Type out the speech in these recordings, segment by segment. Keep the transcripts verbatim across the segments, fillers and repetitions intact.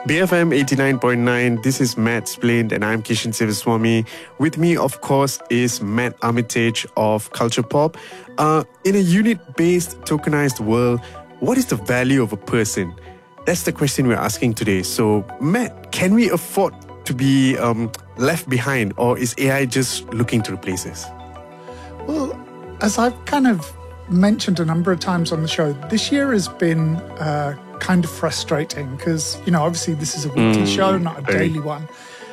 B F M eighty-nine point nine, this is Matt Splint and I'm Kishan Sivaswamy. With me, of course, is Matt Armitage of Culture Pop. Uh, in a unit-based, tokenized world, what is the value of a person? That's the question we're asking today. So, Matt, can we afford to be um, left behind, or is A I just looking to replace us? Well, as I've kind of mentioned a number of times on the show, this year has been uh, kind of frustrating because, you know, obviously this is a weekly mm, show, not a very. daily one.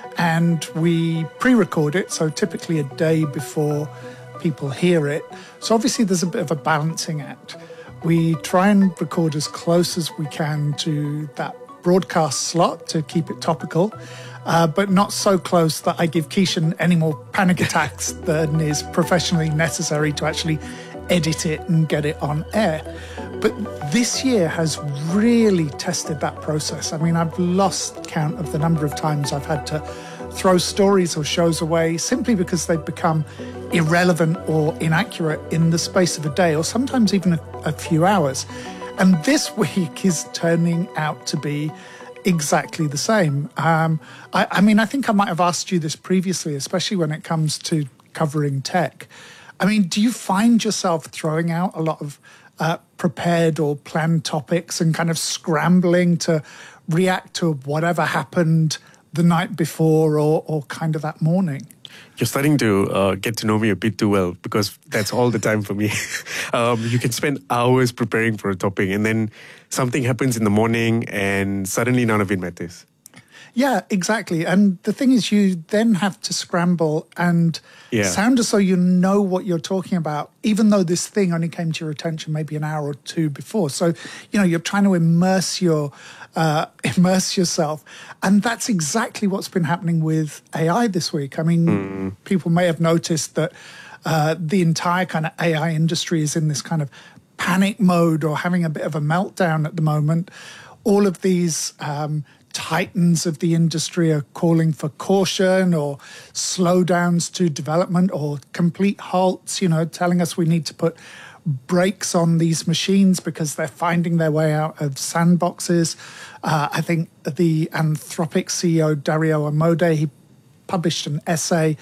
And we pre-record it, so typically a day before people hear it. So obviously there's a bit of a balancing act. We try and record as close as we can to that broadcast slot to keep it topical, uh, but not so close that I give Kishan any more panic attacks than is professionally necessary to actually edit it and get it on air. But this year has really tested that process. I mean, I've lost count of the number of times I've had to throw stories or shows away simply because they've become irrelevant or inaccurate in the space of a day, or sometimes even a, a few hours. And this week is turning out to be exactly the same. Um, I, I mean, I think I might have asked you this previously, especially when it comes to covering tech. I mean, do you find yourself throwing out a lot of uh, prepared or planned topics and kind of scrambling to react to whatever happened the night before or, or kind of that morning? You're starting to uh, get to know me a bit too well, because that's all the time for me. um, you can spend hours preparing for a topic and then something happens in the morning and suddenly none of it matters. Yeah, exactly. And the thing is, you then have to scramble and yeah. sound as though you know what you're talking about, even though this thing only came to your attention maybe an hour or two before. So, you know, you're trying to immerse your uh, immerse yourself. And that's exactly what's been happening with A I this week. I mean, mm. people may have noticed that uh, the entire kind of A I industry is in this kind of panic mode or having a bit of a meltdown at the moment. All of these um titans of the industry are calling for caution or slowdowns to development or complete halts, you know, telling us we need to put brakes on these machines because they're finding their way out of sandboxes. Uh, I think the Anthropic C E O, Dario Amodei, he published an essay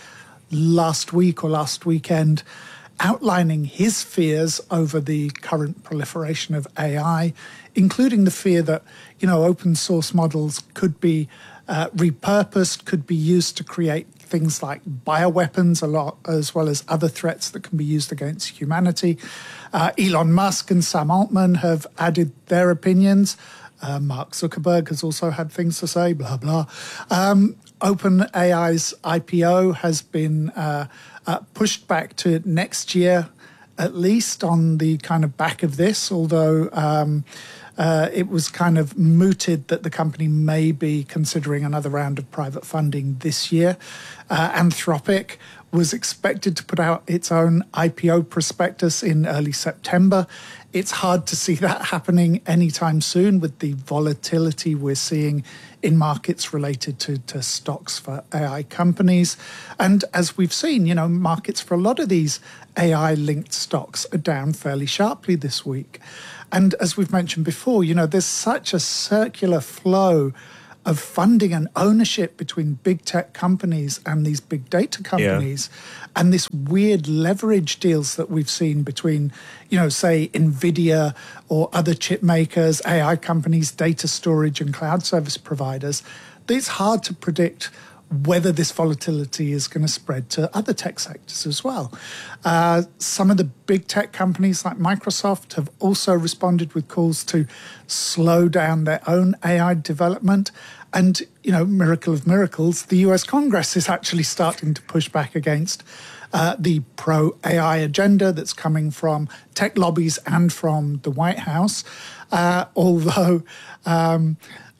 last week or last weekend outlining his fears over the current proliferation of A I, including the fear that, you know, open source models could be uh, repurposed, could be used to create things like bioweapons, a lot, as well as other threats that can be used against humanity. Uh, Elon Musk and Sam Altman have added their opinions. Uh, Mark Zuckerberg has also had things to say, blah, blah. Um, OpenAI's I P O has been uh, uh, pushed back to next year, at least on the kind of back of this, although um, uh, it was kind of mooted that the company may be considering another round of private funding this year. Uh, Anthropic was expected to put out its own I P O prospectus in early September. It's hard to see that happening anytime soon with the volatility we're seeing in markets related to, to stocks for A I companies. And as we've seen, you know, markets for a lot of these A I-linked stocks are down fairly sharply this week. And as we've mentioned before, you know, there's such a circular flow of funding and ownership between big tech companies and these big data companies, yeah. and this weird leverage deals that we've seen between, you know, say NVIDIA or other chip makers, A I companies, data storage and cloud service providers. It's hard to predict whether this volatility is going to spread to other tech sectors as well. Uh, some of the big tech companies like Microsoft have also responded with calls to slow down their own A I development. And, you know, miracle of miracles, the U S Congress is actually starting to push back against uh, the pro-A I agenda that's coming from tech lobbies and from the White House. Uh, although... Um,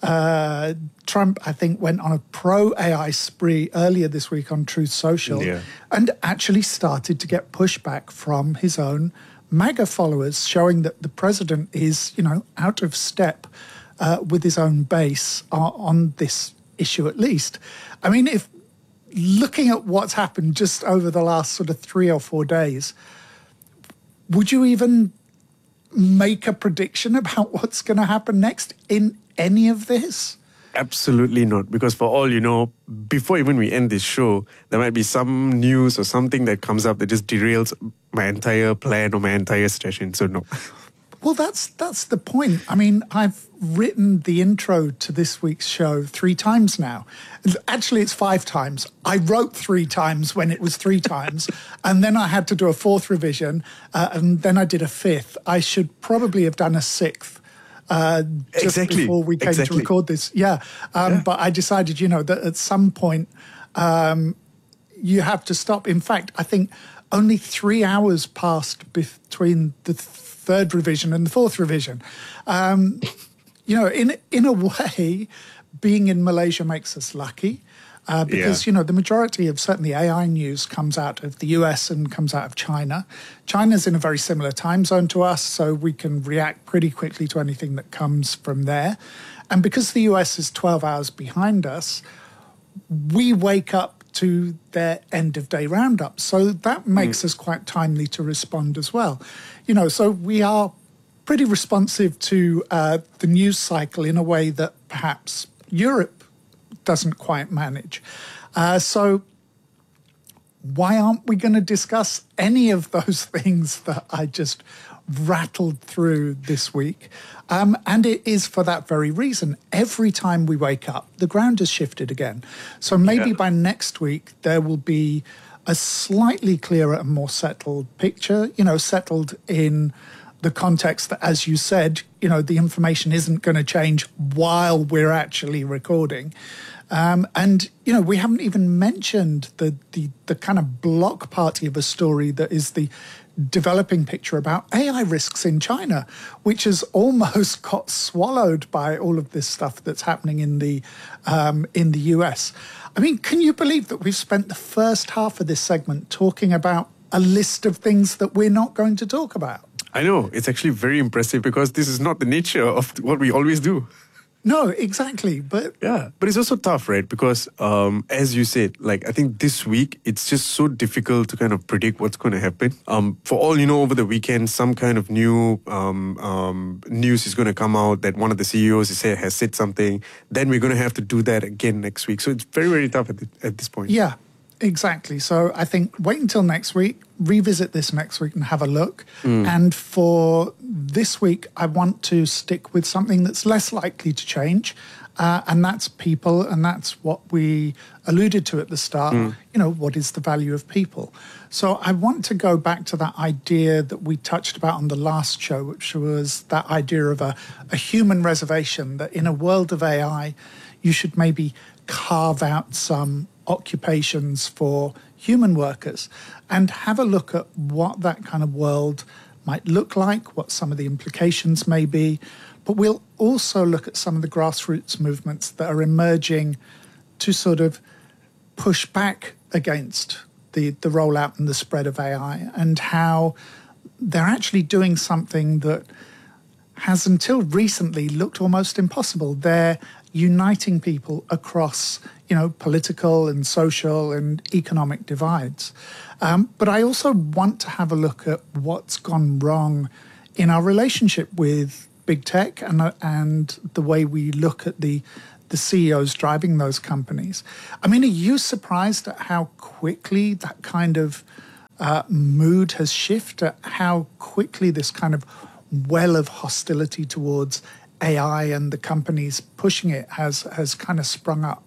Uh, Trump, I think, went on a pro-A I spree earlier this week on Truth Social yeah. and actually started to get pushback from his own MAGA followers, showing that the president is, you know, out of step uh, with his own base on, on this issue at least. I mean, if looking at what's happened just over the last sort of three or four days, would you even make a prediction about what's going to happen next in any of this? Absolutely not. Because for all you know, before even we end this show, there might be some news or something that comes up that just derails my entire plan or my entire session. So no. Well, that's that's the point. I mean, I've written the intro to this week's show three times now. Actually, it's five times. I wrote three times when it was three times, and then I had to do a fourth revision, uh, and then I did a fifth. I should probably have done a sixth uh, just exactly. before we came exactly. to record this. Yeah. Um, yeah, but I decided, you know, that at some point um, you have to stop. In fact, I think only three hours passed between the th- third revision and the fourth revision. Um, you know, in in a way, being in Malaysia makes us lucky uh, because, yeah. you know, the majority of certainly A I news comes out of the U S and comes out of China. China's in a very similar time zone to us, so we can react pretty quickly to anything that comes from there. And because the U S is twelve hours behind us, we wake up to their end of day roundup. So that makes mm. us quite timely to respond as well. You know, so we are pretty responsive to uh, the news cycle in a way that perhaps Europe doesn't quite manage. Uh, so why aren't we going to discuss any of those things that I just rattled through this week? Um, and it is for that very reason. Every time we wake up, the ground has shifted again. So maybe yeah. by next week, there will be a slightly clearer and more settled picture, you know, settled in the context that, as you said, you know, the information isn't going to change while we're actually recording. Um, and, you know, we haven't even mentioned the, the the kind of block party of a story that is the developing picture about A I risks in China, which has almost got swallowed by all of this stuff that's happening in the um, in the U S. I mean, can you believe that we've spent the first half of this segment talking about a list of things that we're not going to talk about? I know. It's actually very impressive because this is not the nature of what we always do. No, exactly. But yeah, but it's also tough, right? Because um, as you said, like, I think this week, it's just so difficult to kind of predict what's going to happen. Um, for all you know, over the weekend, some kind of new um, um, news is going to come out that one of the C E Os has said, has said something. Then we're going to have to do that again next week. So it's very, very tough at, the, at this point. Yeah, exactly. So I think wait until next week, revisit this next week and have a look. Mm. And for this week, I want to stick with something that's less likely to change. Uh, and that's people. And that's what we alluded to at the start. Mm. You know, what is the value of people? So I want to go back to that idea that we touched about on the last show, which was that idea of a, a human reservation, that in a world of A I, you should maybe carve out some occupations for human workers and have a look at what that kind of world might look like, what some of the implications may be. But we'll also look at some of the grassroots movements that are emerging to sort of push back against the, the rollout and the spread of A I, and how they're actually doing something that has until recently looked almost impossible. They're uniting people across, you know, political and social and economic divides. Um, but I also want to have a look at what's gone wrong in our relationship with big tech and uh, and the way we look at the the C E Os driving those companies. I mean, are you surprised at how quickly that kind of uh, mood has shifted, how quickly this kind of well of hostility towards A I and the companies pushing it has has kind of sprung up?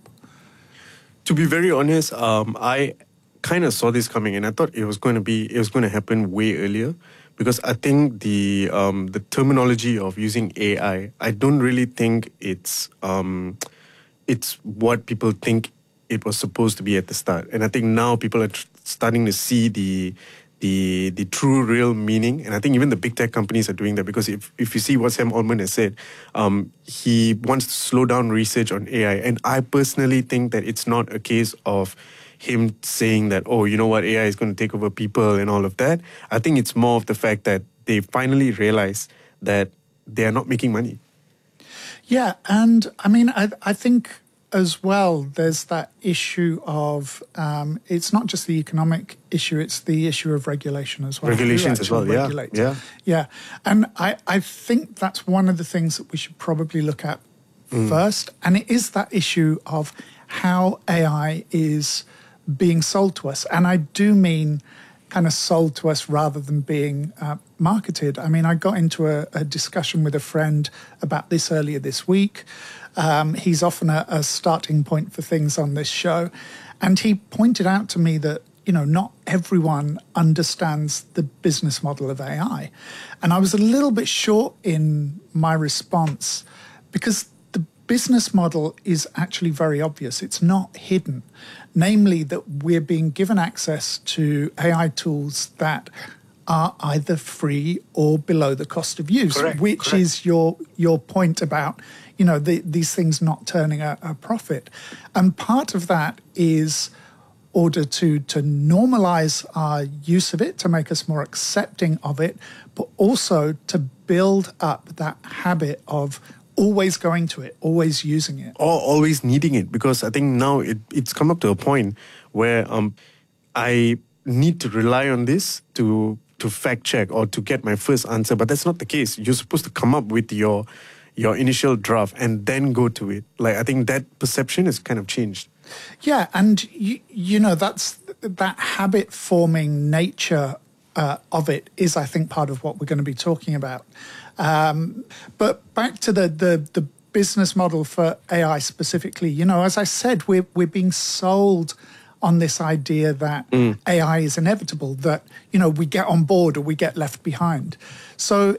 To be very honest, um, I kind of saw this coming, and I thought it was going to be it was going to happen way earlier, because I think the um, the terminology of using A I, I don't really think it's um, it's what people think it was supposed to be at the start, and I think now people are tr- starting to see the. The the true, real meaning. And I think even the big tech companies are doing that, because if, if you see what Sam Altman has said, um, he wants to slow down research on A I. And I personally think that it's not a case of him saying that, oh, you know what, A I is going to take over people and all of that. I think it's more of the fact that they finally realize that they are not making money. Yeah, and I mean, I, I think as well, there's that issue of, um, it's not just the economic issue, it's the issue of regulation as well. Regulations as well, yeah. yeah. Yeah, and I, I think that's one of the things that we should probably look at mm. first. And it is that issue of how A I is being sold to us. And I do mean kind of sold to us rather than being uh, marketed. I mean, I got into a, a discussion with a friend about this earlier this week. Um, he's often a, a starting point for things on this show. And he pointed out to me that, you know, not everyone understands the business model of A I. And I was a little bit short in my response because the business model is actually very obvious. It's not hidden. Namely, that we're being given access to A I tools that are either free or below the cost of use, correct, which correct. is your your point about, you know, the, these things not turning a, a profit. And part of that is order to to normalize our use of it, to make us more accepting of it, but also to build up that habit of always going to it, always using it. Or always needing it, because I think now it, it's come up to a point where um, I need to rely on this to to fact check or to get my first answer, but that's not the case. You're supposed to come up with your your initial draft and then go to it. Like, I think that perception has kind of changed. Yeah, and you, you know, that's that habit-forming nature uh, of it is, I think, part of what we're going to be talking about. Um, but back to the, the the business model for A I specifically, you know, as I said, we're we're being sold on this idea that mm. A I is inevitable, that, you know, we get on board or we get left behind. So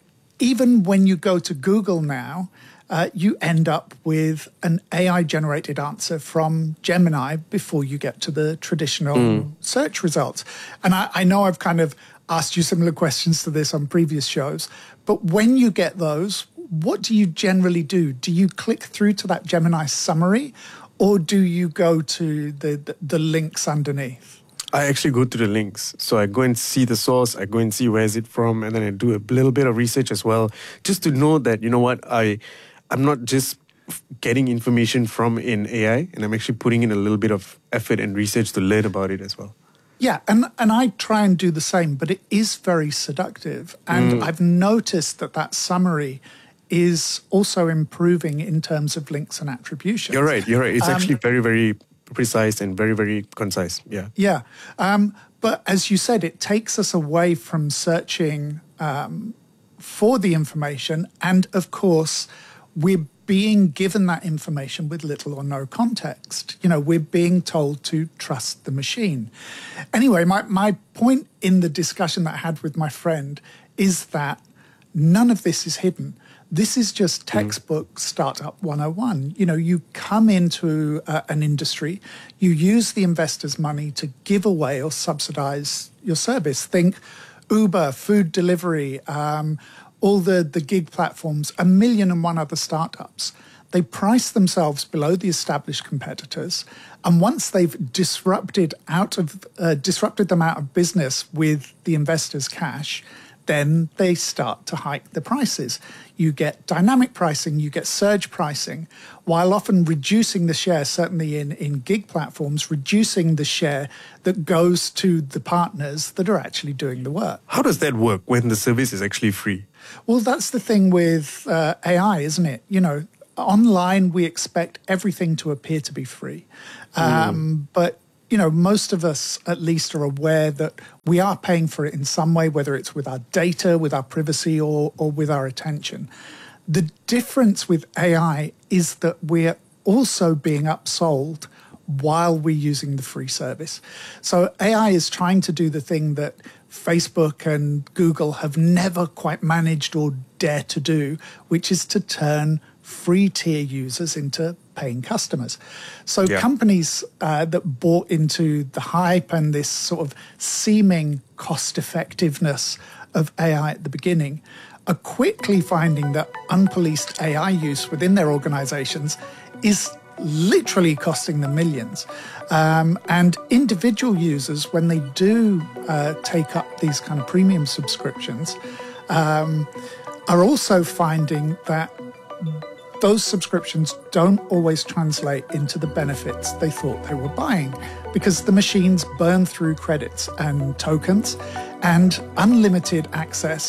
even when you go to Google now, uh, you end up with an A I-generated answer from Gemini before you get to the traditional mm. search results. And I, I know I've kind of asked you similar questions to this on previous shows, but when you get those, what do you generally do? Do you click through to that Gemini summary, or do you go to the, the, the links underneath? I actually go to the links. So I go and see the source, I go and see where is it from, and then I do a little bit of research as well, just to know that, you know what, I, I'm not just getting information from an A I, and I'm actually putting in a little bit of effort and research to learn about it as well. Yeah, and, and I try and do the same, but it is very seductive. And mm. I've noticed that that summary is also improving in terms of links and attribution. You're right, you're right. It's um, actually very, very precise and very, very concise. Yeah. Yeah. Um, but as you said, it takes us away from searching um, for the information. And of course, we're being given that information with little or no context. You know, we're being told to trust the machine. Anyway, my, my point in the discussion that I had with my friend is that none of this is hidden. This is just textbook mm. Startup one oh one. You know, you come into uh, an industry, you use the investors' money to give away or subsidize your service. Think Uber, food delivery, um, all the, the gig platforms, a million and one other startups. They price themselves below the established competitors. And once they've disrupted out of uh, disrupted them out of business with the investors' cash, then they start to hike the prices. You get dynamic pricing, you get surge pricing, while often reducing the share, certainly in, in gig platforms, reducing the share that goes to the partners that are actually doing the work. How does that work when the service is actually free? Well, that's the thing with uh, A I, isn't it? You know, online we expect everything to appear to be free. Um, mm. But you know, most of us at least are aware that we are paying for it in some way, whether it's with our data, with our privacy, or, or with our attention. The difference with A I is that we're also being upsold while we're using the free service. So A I is trying to do the thing that Facebook and Google have never quite managed or dare to do, which is to turn free tier users into paying customers. So yeah. companies uh, that bought into the hype and this sort of seeming cost effectiveness of A I at the beginning are quickly finding that unpoliced A I use within their organizations is literally costing them millions. Um, and individual users, when they do uh, take up these kind of premium subscriptions, um, are also finding that those subscriptions don't always translate into the benefits they thought they were buying, because the machines burn through credits and tokens, and unlimited access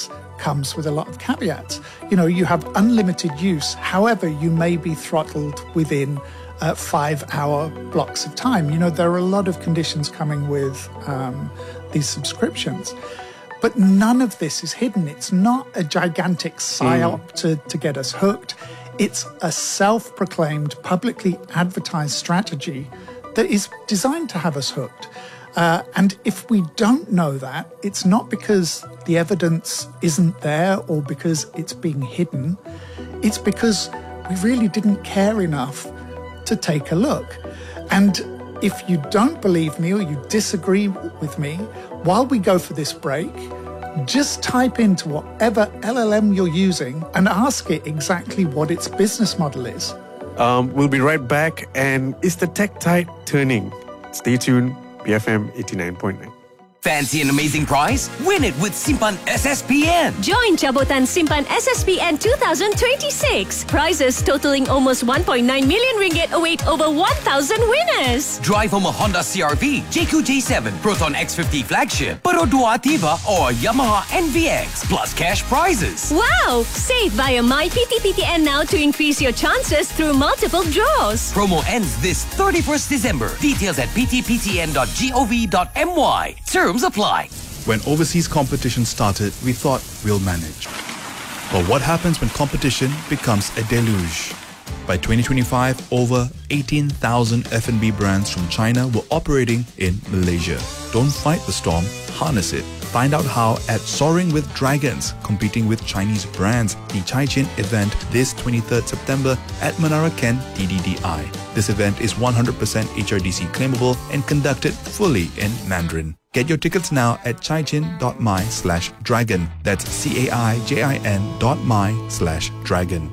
comes with a lot of caveats. You know, you have unlimited use. However, you may be throttled within uh, five-hour blocks of time. You know, there are a lot of conditions coming with um, these subscriptions. But none of this is hidden. It's not a gigantic psyop mm. to, to get us hooked. It's a self-proclaimed, publicly advertised strategy that is designed to have us hooked. Uh, and if we don't know that, it's not because the evidence isn't there or because it's being hidden. It's because we really didn't care enough to take a look. And if you don't believe me or you disagree with me, while we go for this break, just type into whatever L L M you're using and ask it exactly what its business model is. Um, we'll be right back. And is the tech tide turning? Stay tuned. B F M eighty-nine point nine. Fancy an amazing prize? Win it with Simpan S S P N. Join Jabotan Simpan S S P N twenty twenty-six. Prizes totaling almost one point nine million ringgit await over one thousand winners. Drive home a Honda C R V, J Q J seven, Proton X fifty flagship, Perodua Ativa or Yamaha N V X, plus cash prizes. Wow! Save via My P T P T N now to increase your chances through multiple draws. Promo ends this thirty-first December. Details at p t p t n dot gov dot m y. Terms apply. When overseas competition started, we thought we'll manage. But what happens when competition becomes a deluge? By twenty twenty-five, over eighteen thousand F and B brands from China were operating in Malaysia. Don't fight the storm, harness it. Find out how at Soaring with Dragons, competing with Chinese brands, the Caixin event this twenty-third September at Menara Ken D D D I. This event is one hundred percent H R D C claimable and conducted fully in Mandarin. Get your tickets now at caixin.my slash dragon. That's C-A-I-J-I-N dot my slash dragon.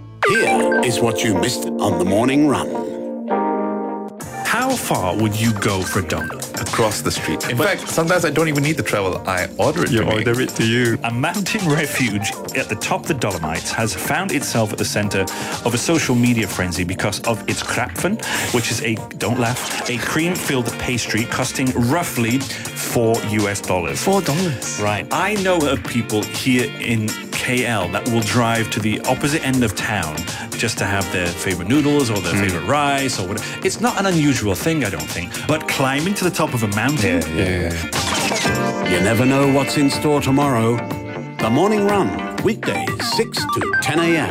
Here is what you missed on the morning run. How far would you go for a donut? Across the street. In But- fact, sometimes I don't even need to travel. I order it You to me. order it to you. A mountain refuge at the top of the Dolomites has found itself at the center of a social media frenzy because of its krapfen, which is a, don't laugh, a cream-filled pastry costing roughly four U S dollars. Four dollars. Right. I know of people here in K L that will drive to the opposite end of town just to have their favorite noodles or their mm. favorite rice or whatever. It's not an unusual thing, I don't think. But climbing to the top of a mountain... Yeah, yeah, yeah. You never know what's in store tomorrow. The Morning Run, weekdays six to ten a.m.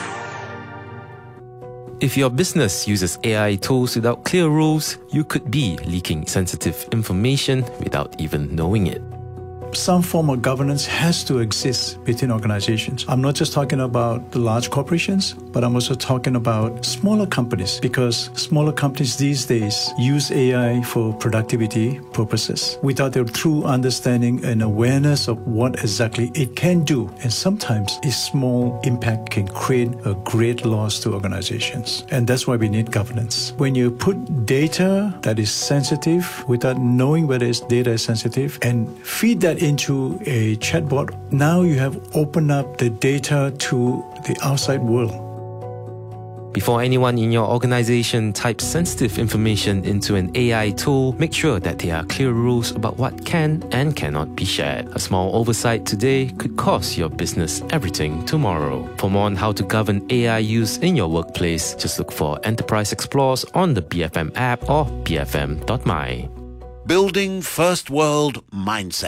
If your business uses A I tools without clear rules, you could be leaking sensitive information without even knowing it. Some form of governance has to exist within organizations. I'm not just talking about the large corporations, but I'm also talking about smaller companies, because smaller companies these days use A I for productivity purposes without their true understanding and awareness of what exactly it can do. And sometimes a small impact can create a great loss to organizations. And that's why we need governance. When you put data that is sensitive without knowing whether it's data is sensitive and feed that into a chatbot, now you have opened up the data to the outside world. Before anyone in your organization types sensitive information into an A I tool, make sure that there are clear rules about what can and cannot be shared. A small oversight today could cost your business everything tomorrow. For more on how to govern A I use in your workplace, just look for Enterprise Explorers on the B F M app or b f m dot my. Building First World Mindset.